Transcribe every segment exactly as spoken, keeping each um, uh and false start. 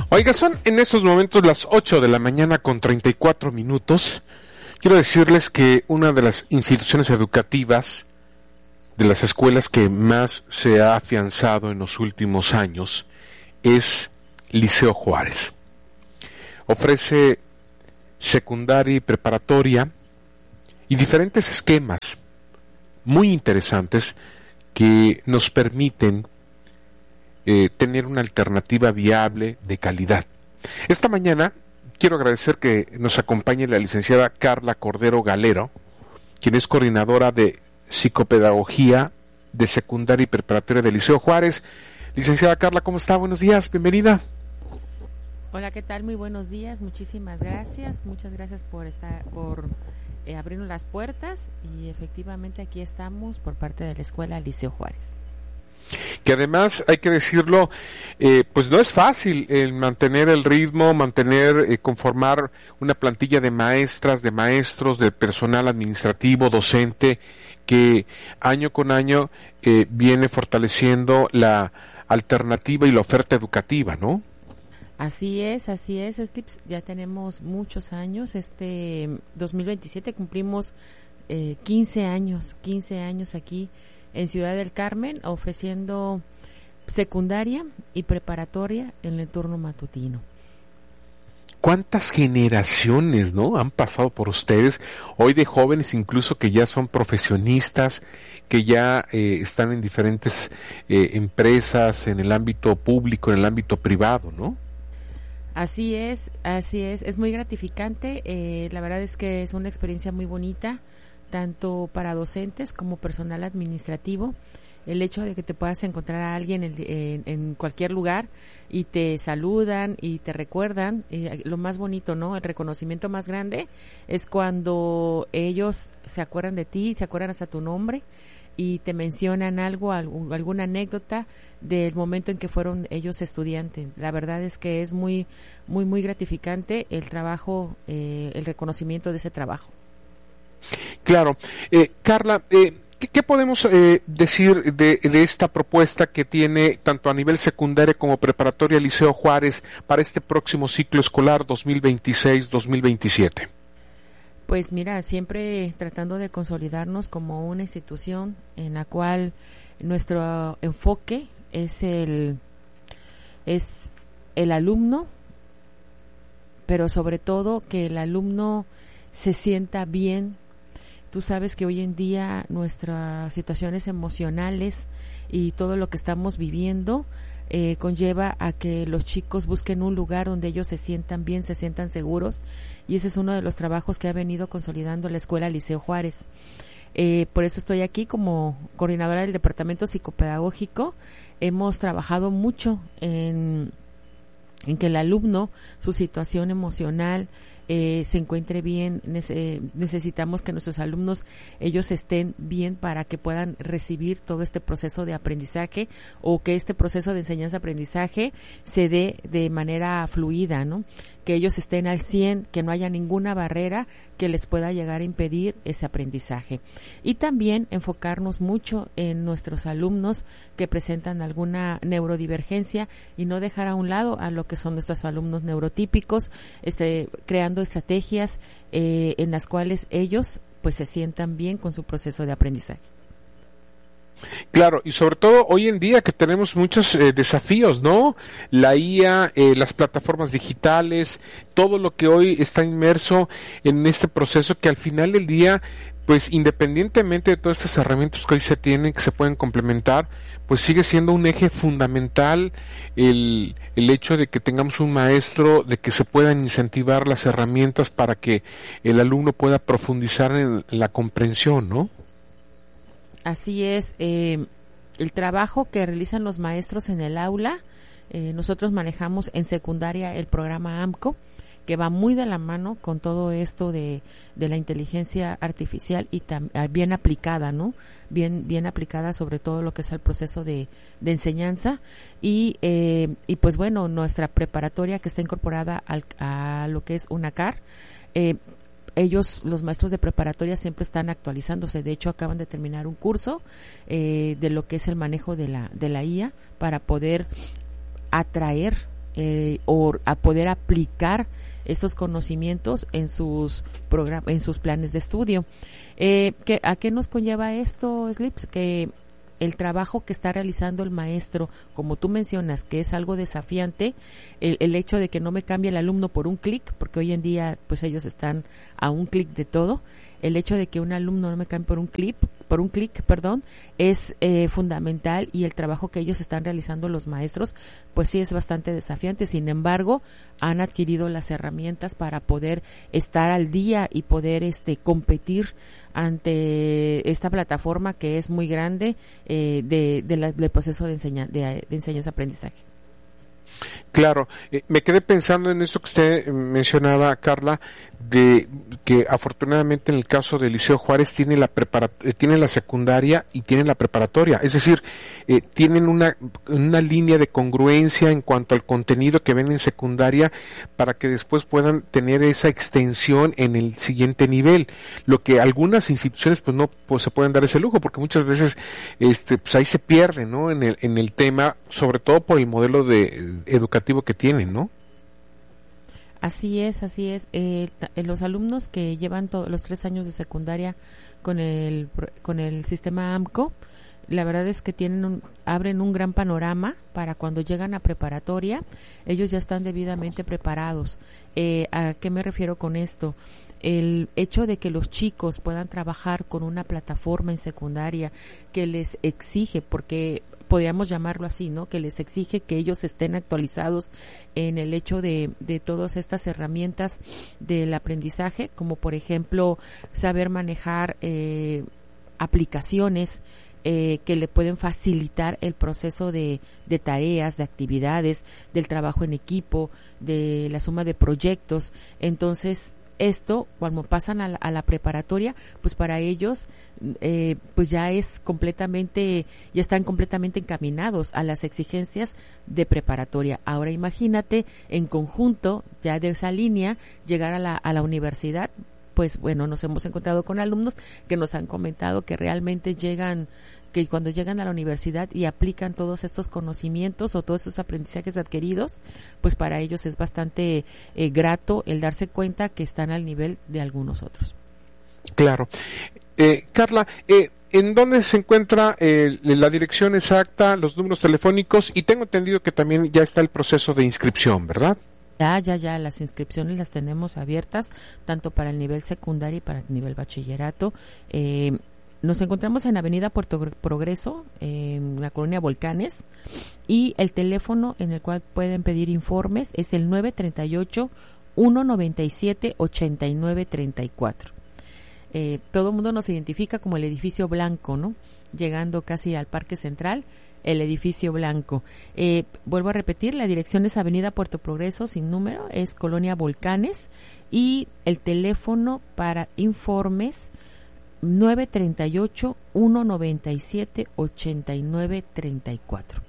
Oiga, son en estos momentos las ocho de la mañana con treinta y cuatro minutos. Quiero decirles que una de las instituciones educativas, de las escuelas que más se ha afianzado en los últimos años, es Liceo Juárez. Ofrece secundaria y preparatoria y diferentes esquemas muy interesantes que nos permiten eh, tener una alternativa viable de calidad. Esta mañana quiero agradecer que nos acompañe la licenciada Carla Cordero Galero, quien es coordinadora de psicopedagogía de secundaria y preparatoria del Liceo Juárez. Licenciada Carla, ¿cómo está? Buenos días, bienvenida. Hola, ¿qué tal? Muy buenos días, muchísimas gracias, muchas gracias por estar, por eh, abrirnos las puertas, y efectivamente aquí estamos por parte de la Escuela Liceo Juárez. Que además, hay que decirlo, eh, pues no es fácil el mantener el ritmo, mantener, eh, conformar una plantilla de maestras, de maestros, de personal administrativo, docente, que año con año eh, viene fortaleciendo la alternativa y la oferta educativa, ¿no? Así es, así es, Stips, ya tenemos muchos años, este dos mil veintisiete cumplimos eh, quince años, quince años aquí en Ciudad del Carmen, ofreciendo secundaria y preparatoria en el turno matutino. ¿Cuántas generaciones, no, han pasado por ustedes, hoy de jóvenes incluso que ya son profesionistas, que ya eh, están en diferentes eh, empresas, en el ámbito público, en el ámbito privado, ¿no? Así es, así es, es muy gratificante, eh, la verdad es que es una experiencia muy bonita, tanto para docentes como personal administrativo, el hecho de que te puedas encontrar a alguien en, en, en cualquier lugar y te saludan y te recuerdan, eh, lo más bonito, ¿no? El reconocimiento más grande es cuando ellos se acuerdan de ti, se acuerdan hasta tu nombre y te mencionan algo, algún, alguna anécdota del momento en que fueron ellos estudiantes. La verdad es que es muy, muy, muy gratificante el trabajo, eh, el reconocimiento de ese trabajo. Claro. Eh, Carla, eh, ¿qué, qué podemos eh, decir de, de esta propuesta que tiene tanto a nivel secundaria como preparatoria Liceo Juárez para este próximo ciclo escolar dos mil veintiséis dos mil veintisiete? Pues mira, siempre tratando de consolidarnos como una institución en la cual nuestro enfoque es el es el alumno, pero sobre todo que el alumno se sienta bien. Tú sabes que hoy en día nuestras situaciones emocionales y todo lo que estamos viviendo eh, conlleva a que los chicos busquen un lugar donde ellos se sientan bien, se sientan seguros, y ese es uno de los trabajos que ha venido consolidando la Escuela Liceo Juárez. Eh, por eso estoy aquí como coordinadora del Departamento Psicopedagógico. Hemos trabajado mucho en, en que el alumno, su situación emocional, Eh, se encuentre bien. Nece- necesitamos que nuestros alumnos, ellos estén bien para que puedan recibir todo este proceso de aprendizaje, o que este proceso de enseñanza-aprendizaje se dé de manera fluida, ¿no? Que ellos estén al cien, que no haya ninguna barrera que les pueda llegar a impedir ese aprendizaje. Y también enfocarnos mucho en nuestros alumnos que presentan alguna neurodivergencia y no dejar a un lado a lo que son nuestros alumnos neurotípicos, este, creando estrategias eh, en las cuales ellos pues se sientan bien con su proceso de aprendizaje. Claro, y sobre todo hoy en día que tenemos muchos eh, desafíos, ¿no? La I A, eh, las plataformas digitales, todo lo que hoy está inmerso en este proceso que al final del día, pues independientemente de todas estas herramientas que hoy se tienen, que se pueden complementar, pues sigue siendo un eje fundamental el, el hecho de que tengamos un maestro, de que se puedan incentivar las herramientas para que el alumno pueda profundizar en la comprensión, ¿no? Así es, eh, el trabajo que realizan los maestros en el aula, eh, nosotros manejamos en secundaria el programa AMCO, que va muy de la mano con todo esto de, de la inteligencia artificial y tam, bien aplicada, ¿no? Bien, bien aplicada sobre todo lo que es el proceso de, de enseñanza y, eh, y pues bueno, nuestra preparatoria que está incorporada al, a lo que es UNACAR, eh, ellos, los maestros de preparatoria, siempre están actualizándose. De hecho, acaban de terminar un curso eh, de lo que es el manejo de la de la I A para poder atraer eh, o a poder aplicar estos conocimientos en sus programas, en sus planes de estudio. Eh, ¿qué, ¿A qué nos conlleva esto, Slips? Que el trabajo que está realizando el maestro, como tú mencionas, que es algo desafiante, el, el hecho de que no me cambie el alumno por un clic, porque hoy en día pues ellos están a un clic de todo, el hecho de que un alumno no me cambie por un clic, por un clic, perdón, es eh, fundamental, y el trabajo que ellos están realizando los maestros, pues sí es bastante desafiante. Sin embargo, han adquirido las herramientas para poder estar al día y poder este competir ante esta plataforma que es muy grande eh, de, de la, del proceso de, enseña, de, de enseñanza-aprendizaje. Claro, eh, me quedé pensando en esto que usted mencionaba, Carla, de que afortunadamente en el caso del Liceo Juárez tiene la prepara, eh, tiene la secundaria y tiene la preparatoria, es decir, eh, tienen una una línea de congruencia en cuanto al contenido que ven en secundaria para que después puedan tener esa extensión en el siguiente nivel, lo que algunas instituciones pues no pues se pueden dar ese lujo, porque muchas veces este pues ahí se pierden, ¿no? En el en el tema, sobre todo por el modelo de educativo que tienen, ¿no? Así es, así es. Eh, los alumnos que llevan to- los tres años de secundaria con el con el sistema AMCO, la verdad es que tienen un, abren un gran panorama para cuando llegan a preparatoria, ellos ya están debidamente preparados. Eh, ¿A qué me refiero con esto? El hecho de que los chicos puedan trabajar con una plataforma en secundaria que les exige, porque podríamos llamarlo así, ¿no? Que les exige que ellos estén actualizados en el hecho de, de todas estas herramientas del aprendizaje, como por ejemplo saber manejar eh, aplicaciones eh, que le pueden facilitar el proceso de, de tareas, de actividades, del trabajo en equipo, de la suma de proyectos. Entonces, esto, cuando pasan a la, a la preparatoria, pues para ellos, eh, pues ya es completamente, ya están completamente encaminados a las exigencias de preparatoria. Ahora imagínate, en conjunto, ya de esa línea, llegar a la, a la universidad. Pues bueno, nos hemos encontrado con alumnos que nos han comentado que realmente llegan, que cuando llegan a la universidad y aplican todos estos conocimientos o todos estos aprendizajes adquiridos, pues para ellos es bastante eh, grato el darse cuenta que están al nivel de algunos otros. Claro. Eh, Carla, eh, ¿en dónde se encuentra eh, la dirección exacta, los números telefónicos? Y tengo entendido que también ya está el proceso de inscripción, ¿verdad? Ya, ya, ya, las inscripciones las tenemos abiertas, tanto para el nivel secundario y para el nivel bachillerato. Eh, nos encontramos en Avenida Puerto Progreso, en la colonia Volcanes, y el teléfono en el cual pueden pedir informes es el nueve tres ocho, uno nueve siete, ocho nueve tres cuatro. Eh, todo el mundo nos identifica como el edificio blanco, ¿no? Llegando casi al Parque Central, el edificio blanco. Eh, vuelvo a repetir, la dirección es Avenida Puerto Progreso, sin número, es Colonia Volcanes, y el teléfono para informes nueve tres ocho, uno nueve siete, ocho nueve tres cuatro.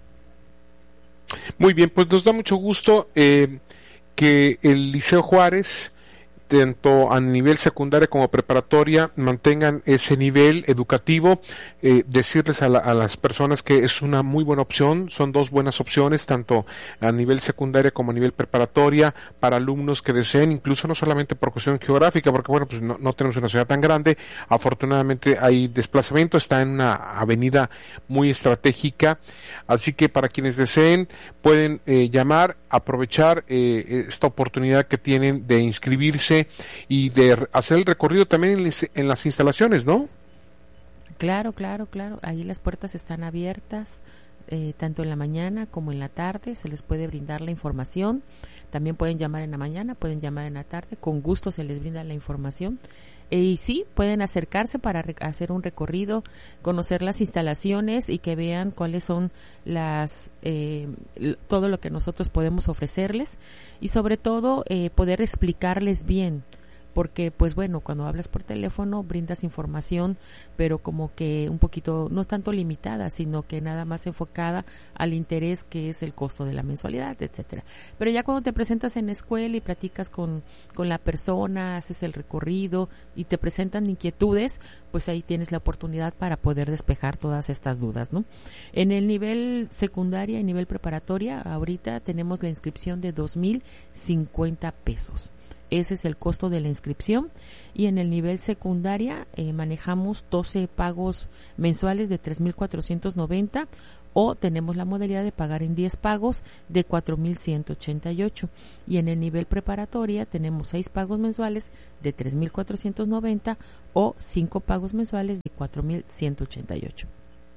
Muy bien, pues nos da mucho gusto eh, que el Liceo Juárez, tanto a nivel secundaria como preparatoria, mantengan ese nivel educativo. Eh, decirles a, la, a las personas que es una muy buena opción, son dos buenas opciones, tanto a nivel secundaria como a nivel preparatoria, para alumnos que deseen, incluso no solamente por cuestión geográfica, porque bueno, pues no, no tenemos una ciudad tan grande, afortunadamente hay desplazamiento, está en una avenida muy estratégica, así que para quienes deseen pueden eh, llamar, aprovechar eh, esta oportunidad que tienen de inscribirse y de hacer el recorrido también en, en las instalaciones, ¿no? Claro, claro, claro. Ahí las puertas están abiertas, eh, tanto en la mañana como en la tarde. Se les puede brindar la información. También pueden llamar en la mañana, pueden llamar en la tarde. Con gusto se les brinda la información. Eh, y sí, pueden acercarse para re- hacer un recorrido, conocer las instalaciones y que vean cuáles son las eh, todo lo que nosotros podemos ofrecerles, y sobre todo eh, poder explicarles bien, porque pues bueno, cuando hablas por teléfono brindas información, pero como que un poquito, no tanto limitada, sino que nada más enfocada al interés que es el costo de la mensualidad, etcétera. Pero ya cuando te presentas en la escuela y platicas con, con la persona, haces el recorrido y te presentan inquietudes, pues ahí tienes la oportunidad para poder despejar todas estas dudas, ¿no? En el nivel secundaria y nivel preparatoria, ahorita tenemos la inscripción de dos mil cincuenta pesos. Ese es el costo de la inscripción. Y en el nivel secundaria eh, manejamos doce pagos mensuales de tres mil cuatrocientos noventa, o tenemos la modalidad de pagar en diez pagos de cuatro mil ciento ochenta y ocho. Y en el nivel preparatoria tenemos seis pagos mensuales de tres mil cuatrocientos noventa o cinco pagos mensuales de cuatro mil ciento ochenta y ocho.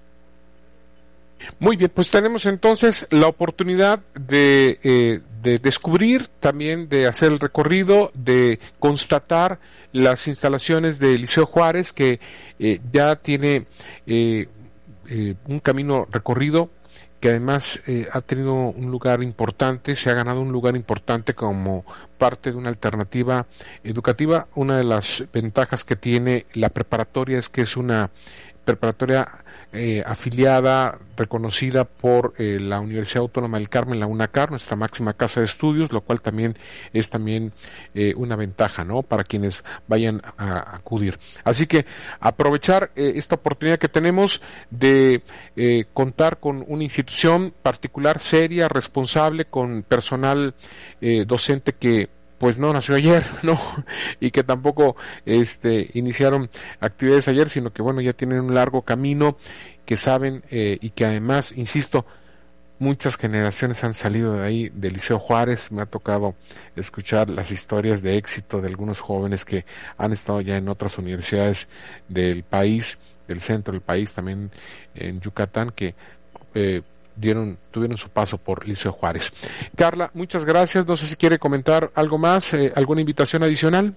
Muy bien, pues tenemos entonces la oportunidad de, eh, de descubrir, también de hacer el recorrido, de constatar las instalaciones del Liceo Juárez, que eh, ya tiene eh, eh, un camino recorrido, que además eh, ha tenido un lugar importante, se ha ganado un lugar importante como parte de una alternativa educativa. Una de las ventajas que tiene la preparatoria es que es una preparatoria eh, afiliada, reconocida por eh, la Universidad Autónoma del Carmen, la UNACAR, nuestra máxima casa de estudios, lo cual también es también eh, una ventaja, ¿no?, para quienes vayan a, a acudir. Así que aprovechar eh, esta oportunidad que tenemos de eh, contar con una institución particular, seria, responsable, con personal eh, docente que pues no nació ayer, ¿no? Y que tampoco este iniciaron actividades ayer, sino que bueno, ya tienen un largo camino, que saben eh, y que además, insisto, muchas generaciones han salido de ahí, del Liceo Juárez. Me ha tocado escuchar las historias de éxito de algunos jóvenes que han estado ya en otras universidades del país, del centro del país, también en Yucatán, que eh, dieron, tuvieron su paso por Liceo Juárez. Carla, muchas gracias. No sé si quiere comentar algo más, eh, alguna invitación adicional.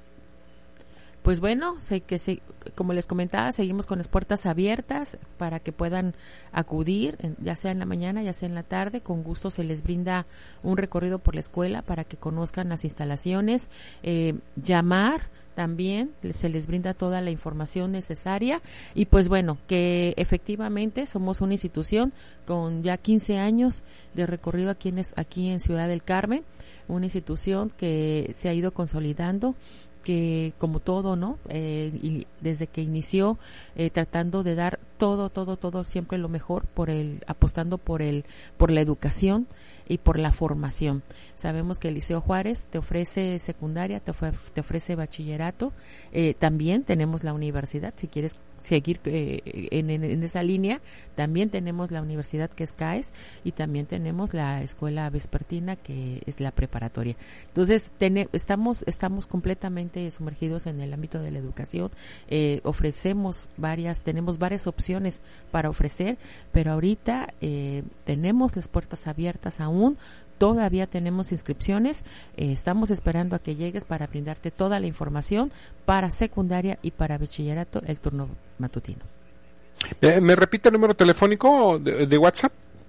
Pues bueno, sé que se, como les comentaba, seguimos con las puertas abiertas para que puedan acudir, ya sea en la mañana, ya sea en la tarde. Con gusto se les brinda un recorrido por la escuela para que conozcan las instalaciones, eh, llamar. También se les brinda toda la información necesaria y pues bueno, que efectivamente somos una institución con ya quince años de recorrido aquí en, aquí en Ciudad del Carmen, una institución que se ha ido consolidando, que como todo, ¿no? Eh, y desde que inició eh, tratando de dar todo, todo, todo siempre lo mejor, por el apostando por el por la educación y por la formación. Sabemos que el Liceo Juárez te ofrece secundaria, te, ofre, te ofrece bachillerato, eh, también tenemos la universidad, si quieres seguir eh, en, en, en esa línea, también tenemos la universidad, que es CAES, y también tenemos la escuela vespertina, que es la preparatoria. Entonces, ten, estamos estamos completamente sumergidos en el ámbito de la educación, eh, ofrecemos varias, tenemos varias opciones para ofrecer, pero ahorita eh, tenemos las puertas abiertas aún. Todavía tenemos inscripciones, eh, estamos esperando a que llegues para brindarte toda la información para secundaria y para bachillerato, el turno matutino. ¿Me, me repite el número telefónico de, de WhatsApp?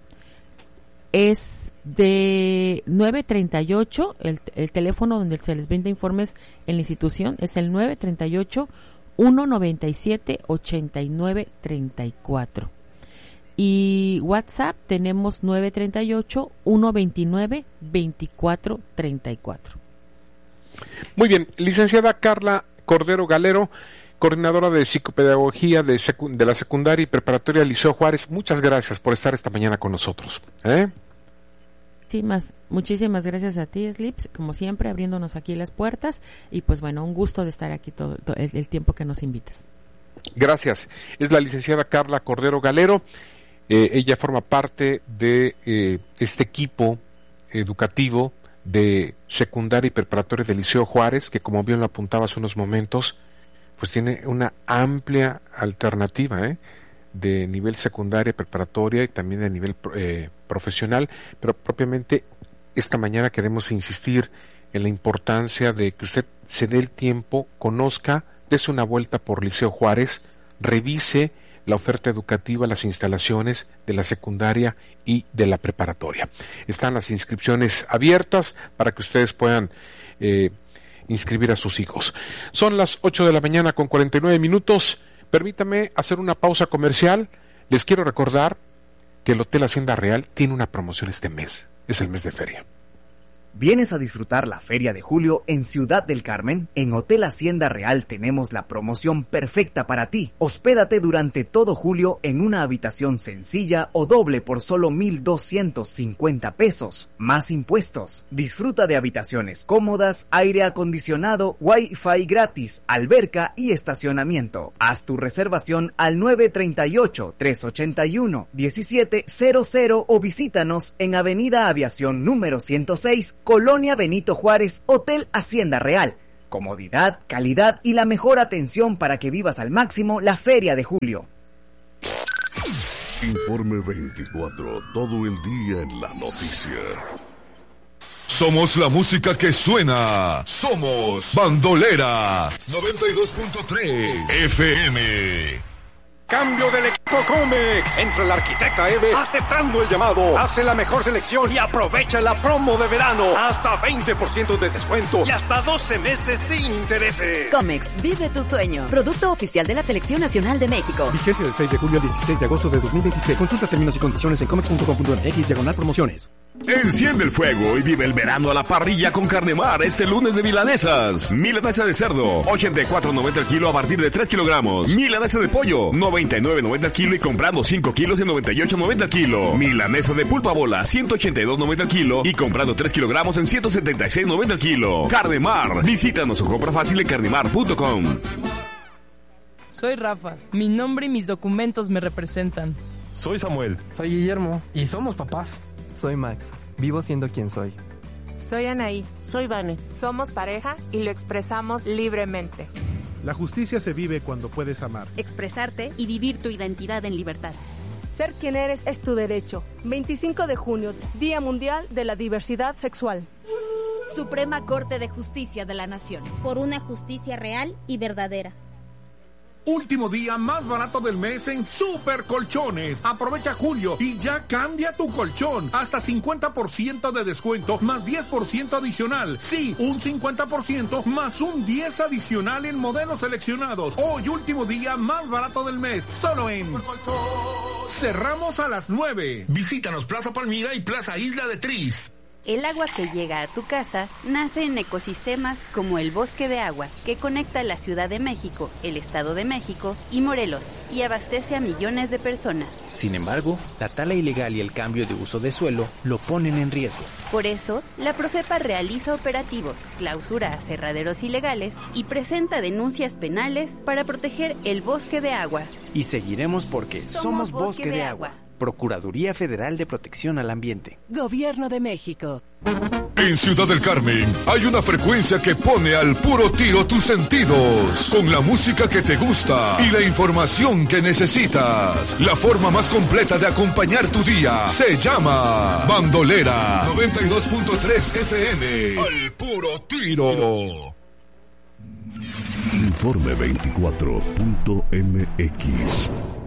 Es de nueve treinta y ocho, el, el teléfono donde se les brinda informes en la institución es el nueve treinta y ocho, uno noventa y siete, ochenta y nueve treinta y cuatro. Y WhatsApp tenemos nueve treinta y ocho, uno veintinueve, veinticuatro treinta y cuatro. Muy bien, licenciada Carla Cordero Galero, coordinadora de psicopedagogía de, secu- de la secundaria y preparatoria Liceo Juárez, muchas gracias por estar esta mañana con nosotros. ¿Eh? Sí, más, muchísimas gracias a ti, Slips, como siempre, abriéndonos aquí las puertas, y pues bueno, un gusto de estar aquí todo, todo el, el tiempo que nos invitas. Gracias. Es la licenciada Carla Cordero Galero. Eh, ella forma parte de eh, este equipo educativo de secundaria y preparatoria del Liceo Juárez, que como bien lo apuntaba hace unos momentos, pues tiene una amplia alternativa ¿eh? de nivel secundaria, preparatoria y también de nivel eh, profesional, pero propiamente esta mañana queremos insistir en la importancia de que usted se dé el tiempo, conozca, dése una vuelta por Liceo Juárez, revise la oferta educativa, las instalaciones de la secundaria y de la preparatoria. Están las inscripciones abiertas para que ustedes puedan eh, inscribir a sus hijos. Son las ocho de la mañana con cuarenta y nueve minutos. Permítame hacer una pausa comercial. Les quiero recordar que el Hotel Hacienda Real tiene una promoción este mes. Es el mes de feria. ¿Vienes a disfrutar la Feria de Julio en Ciudad del Carmen? En Hotel Hacienda Real tenemos la promoción perfecta para ti. Hospédate durante todo julio en una habitación sencilla o doble por solo mil doscientos cincuenta pesos, más impuestos. Disfruta de habitaciones cómodas, aire acondicionado, wifi gratis, alberca y estacionamiento. Haz tu reservación al nueve tres ocho, tres ocho uno, uno siete cero cero o visítanos en Avenida Aviación número ciento seis, Colonia Benito Juárez, Hotel Hacienda Real. Comodidad, calidad y la mejor atención para que vivas al máximo la Feria de Julio. Informe veinticuatro, todo el día en la noticia. Somos la música que suena. Somos Bandolera noventa y dos punto tres F M. Cambio de equipo Comex. Entra el arquitecta Eve aceptando el llamado. Hace la mejor selección y aprovecha la promo de verano. Hasta veinte por ciento de descuento y hasta doce meses sin intereses. Comex, vive tus sueños. Producto oficial de la Selección Nacional de México. Vigencia del seis de julio al dieciséis de agosto de dos mil veintiséis. Consulta términos y condiciones en comex punto com punto m x diagonal promociones. Enciende el fuego y vive el verano a la parrilla con Carnemar este lunes de milanesas. Milanesa de cerdo, ochenta y cuatro noventa el kilo a partir de tres kilogramos. Milanesa de pollo, noventa y nueve noventa el kilo y comprando cinco kilos en noventa y ocho noventa el kilo. Milanesa de pulpa bola, ciento ochenta y dos noventa el kilo y comprando tres kilogramos en ciento setenta y seis noventa el kilo. Carnemar, visítanos o compra fácil en carnemar punto com. Soy Rafa, mi nombre y mis documentos me representan. Soy Samuel. Soy Guillermo y somos papás. Soy Max, vivo siendo quien soy. Soy Anaí. Soy Vane. Somos pareja y lo expresamos libremente. La justicia se vive cuando puedes amar, expresarte y vivir tu identidad en libertad. Ser quien eres es tu derecho. veinticinco de junio, Día Mundial de la Diversidad Sexual. Suprema Corte de Justicia de la Nación. Por una justicia real y verdadera. Último día más barato del mes en Super Colchones. Aprovecha julio y ya cambia tu colchón. Hasta cincuenta por ciento de descuento más diez por ciento adicional. Sí, un cincuenta por ciento más un diez por ciento adicional en modelos seleccionados. Hoy último día más barato del mes. Solo en Cerramos a las nueve. Visítanos Plaza Palmira y Plaza Isla de Tris. El agua que llega a tu casa nace en ecosistemas como el Bosque de Agua, que conecta la Ciudad de México, el Estado de México y Morelos, y abastece a millones de personas. Sin embargo, la tala ilegal y el cambio de uso de suelo lo ponen en riesgo. Por eso, la Profepa realiza operativos, clausura aserraderos ilegales y presenta denuncias penales para proteger el Bosque de Agua. Y seguiremos porque somos, somos Bosque, Bosque de, de Agua. Agua. Procuraduría Federal de Protección al Ambiente. Gobierno de México. En Ciudad del Carmen hay una frecuencia que pone al puro tiro tus sentidos, con la música que te gusta y la información que necesitas. La forma más completa de acompañar tu día se llama Bandolera noventa y dos punto tres F M. Al puro tiro. Informe veinticuatro punto m x.